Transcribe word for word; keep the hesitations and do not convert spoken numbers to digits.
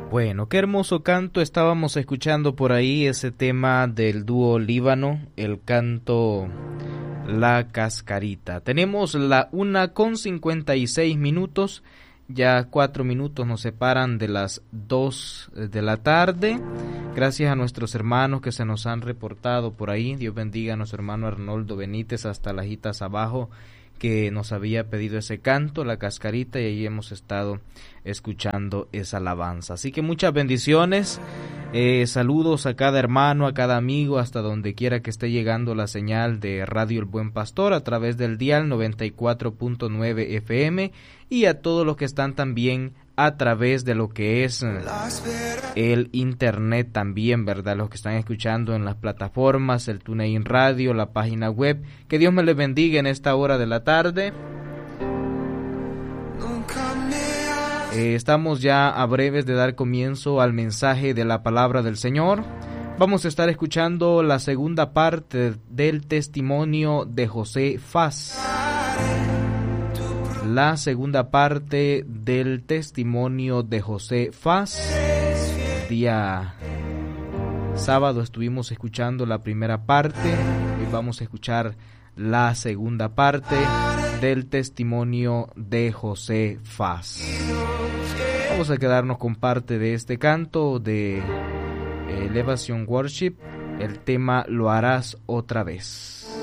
Bueno, qué hermoso canto estábamos escuchando por ahí, ese tema del dúo Líbano, el canto La Cascarita. Tenemos la una con cincuenta y seis minutos, ya cuatro minutos nos separan de las dos de la tarde. Gracias a nuestros hermanos que se nos han reportado por ahí. Dios bendiga a nuestro hermano Arnoldo Benítez hasta Lajitas abajo, que nos había pedido ese canto, La Cascarita, y ahí hemos estado escuchando esa alabanza. Así que muchas bendiciones, eh, saludos a cada hermano, a cada amigo, hasta donde quiera que esté llegando la señal de Radio El Buen Pastor a través del dial noventa y cuatro punto nueve F M, y a todos los que están también a través de lo que es el internet también, ¿verdad? Los que están escuchando en las plataformas, el TuneIn Radio, la página web. Que Dios me les bendiga en esta hora de la tarde. Eh, estamos ya a breves de dar comienzo al mensaje de la palabra del Señor. Vamos a estar escuchando la segunda parte del testimonio de José Faz. La segunda parte del testimonio de José Faz. El día sábado estuvimos escuchando la primera parte y vamos a escuchar la segunda parte del testimonio de José Faz. Vamos a quedarnos con parte de este canto de Elevation Worship, el tema Lo harás otra vez.